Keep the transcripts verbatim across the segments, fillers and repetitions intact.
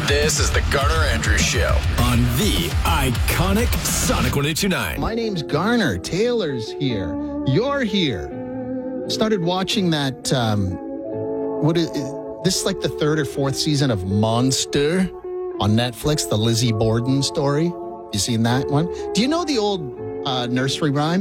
This is the Garner Andrews Show on the iconic Sonic one eight two nine. My name's Garner. Taylor's here. You're here. Started watching that, um, what is, this is like the third or fourth season of Monster on Netflix, the Lizzie Borden story. You seen that one? Do you know the old uh, nursery rhyme?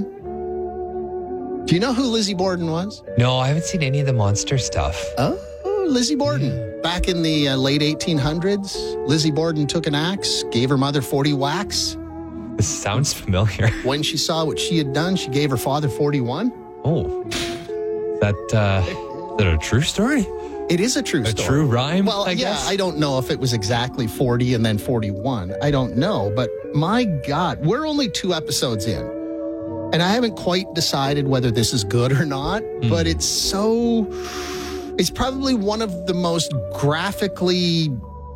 Do you know who Lizzie Borden was? No, I haven't seen any of the Monster stuff. Oh, Lizzie Borden. Back in the uh, late eighteen hundreds, Lizzie Borden took an axe, gave her mother forty whacks. This sounds familiar. When she saw what she had done, she gave her father forty-one. Oh, is that, uh, is that a true story? It is a true A story. true rhyme, Well, I yeah, guess? I don't know if it was exactly forty and then forty-one. I don't know. But my God, we're only two episodes in. And I haven't quite decided whether this is good or not. Mm. But it's so... It's probably one of the most graphically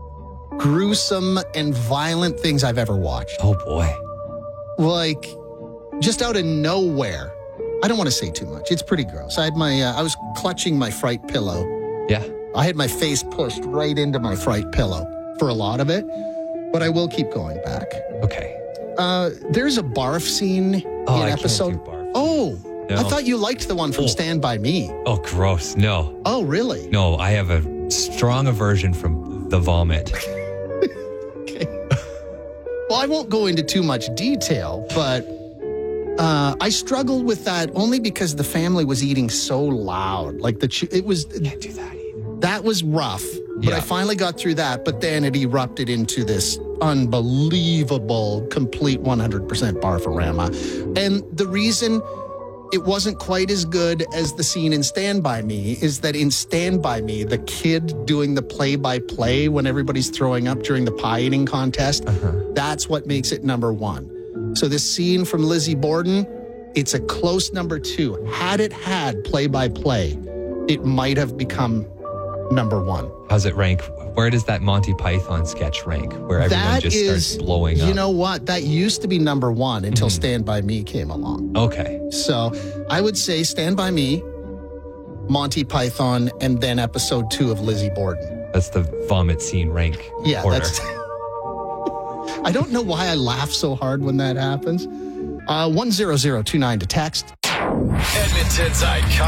gruesome and violent things I've ever watched. Oh, boy. Like, just out of nowhere. I don't want to say too much. It's pretty gross. I had my... Uh, I was clutching my fright pillow. Yeah. I had my face pushed right into my fright pillow for a lot of it, but I will keep going back. Okay. Uh, there's a barf scene Oh, in I episode. can't do barf. Oh, No. I thought you liked the one from Oh. Stand By Me. Oh, gross. No. Oh, really? No, I have a strong aversion from the vomit. Okay. Well, I won't go into too much detail, but uh, I struggled with that only because the family was eating so loud. Like the ch- it was Can't do that either. that was rough. But Yeah. I finally got through that. But then it erupted into this unbelievable, complete one hundred percent barfarama. And the reason it wasn't quite as good as the scene in Stand By Me is that in Stand By Me, the kid doing the play-by-play when everybody's throwing up during the pie eating contest, Uh-huh. that's what makes it number one. So this scene from Lizzie Borden, it's a close number two. Had it had play-by-play, it might have become number one. How's it rank? Where does that Monty Python sketch rank? Where everyone That just is, starts blowing up? you know what? That used to be number one until Mhm. Stand By Me came along. Okay. So I would say Stand By Me, Monty Python, and then episode two of Lizzie Borden. That's the vomit scene rank Yeah, order. that's... I don't know why I laugh so hard when that happens. Uh, one zero zero two nine to text. Edmonton's iconic